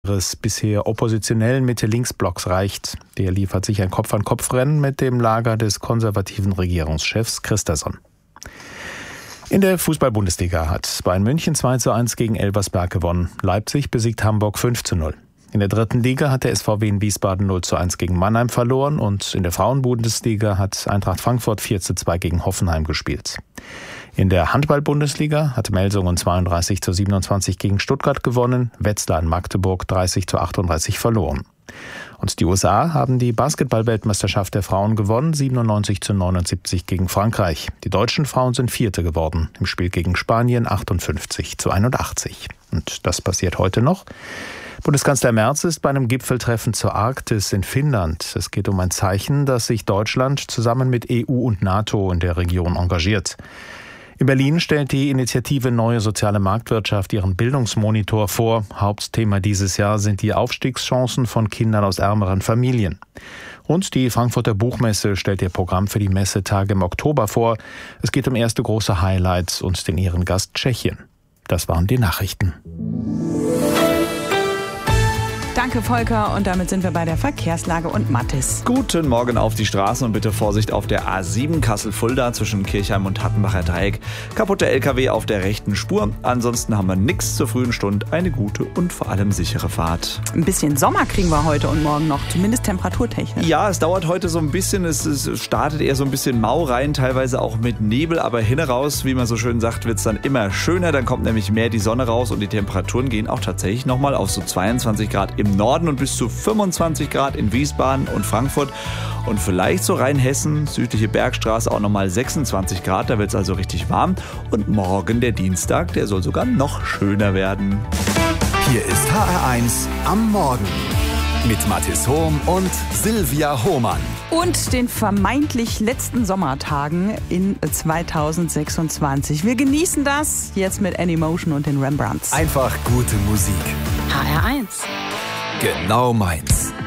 des bisher oppositionellen Mitte-Links-Blocks reicht. Der liefert sich ein Kopf-an-Kopf-Rennen mit dem Lager des konservativen Regierungschefs Christensen. In der Fußball-Bundesliga hat Bayern München 2:1 gegen Elversberg gewonnen. Leipzig besiegt Hamburg 5:0. In der dritten Liga hat der SVW in Wiesbaden 0:1 gegen Mannheim verloren und in der Frauen-Bundesliga hat Eintracht Frankfurt 4:2 gegen Hoffenheim gespielt. In der Handball-Bundesliga hat Melsungen 32:27 gegen Stuttgart gewonnen, Wetzlar in Magdeburg 30:38 verloren. Und die USA haben die Basketball-Weltmeisterschaft der Frauen gewonnen, 97:79 gegen Frankreich. Die deutschen Frauen sind Vierte geworden, im Spiel gegen Spanien 58:81. Und das passiert heute noch. Bundeskanzler Merz ist bei einem Gipfeltreffen zur Arktis in Finnland. Es geht um ein Zeichen, dass sich Deutschland zusammen mit EU und NATO in der Region engagiert. In Berlin stellt die Initiative Neue Soziale Marktwirtschaft ihren Bildungsmonitor vor. Hauptthema dieses Jahr sind die Aufstiegschancen von Kindern aus ärmeren Familien. Und die Frankfurter Buchmesse stellt ihr Programm für die Messetage im Oktober vor. Es geht um erste große Highlights und den Ehrengast Tschechien. Das waren die Nachrichten. Danke, Volker. Und damit sind wir bei der Verkehrslage und Mathis. Guten Morgen auf die Straßen und bitte Vorsicht auf der A7 Kassel-Fulda zwischen Kirchheim und Hattenbacher Dreieck. Kaputter LKW auf der rechten Spur. Ansonsten haben wir nichts zur frühen Stunde. Eine gute und vor allem sichere Fahrt. Ein bisschen Sommer kriegen wir heute und morgen noch, zumindest temperaturtechnisch. Ja, es dauert heute so ein bisschen. Es startet eher so ein bisschen mau rein, teilweise auch mit Nebel. Aber hin raus, wie man so schön sagt, wird es dann immer schöner. Dann kommt nämlich mehr die Sonne raus und die Temperaturen gehen auch tatsächlich nochmal auf so 22 Grad im Norden und bis zu 25 Grad in Wiesbaden und Frankfurt und vielleicht so Rheinhessen, südliche Bergstraße auch nochmal 26 Grad, da wird es also richtig warm und morgen der Dienstag, der soll sogar noch schöner werden. Hier ist HR1 am Morgen mit Mathis Hohm und Silvia Hohmann. Und den vermeintlich letzten Sommertagen in 2026. Wir genießen das jetzt mit Anymotion und den Rembrandts. Einfach gute Musik. HR1. Genau meins.